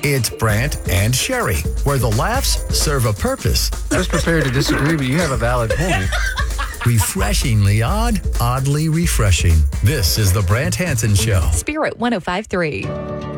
It's Brant and Sherry, where the laughs serve a purpose. I was prepared to disagree, but you have a valid point. Refreshingly odd, oddly refreshing. This is the Brant Hansen Show. Spirit 105.3.